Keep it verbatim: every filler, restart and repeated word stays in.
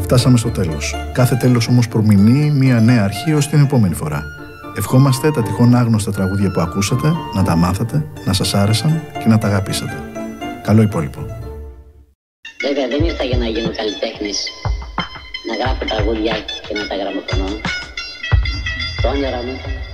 Φτάσαμε στο τέλος. Κάθε τέλος όμως προμηνύει μια νέα αρχή ως την επόμενη φορά. Ευχόμαστε τα τυχόν άγνωστα τραγούδια που ακούσατε να τα μάθατε, να σας άρεσαν και να τα αγαπήσατε. Καλό υπόλοιπο. Βέβαια δεν ήρθα για να γίνω καλλιτέχνης, να γράφω τραγούδια και να τα γραμμοφωνώ. Το όνειρο μου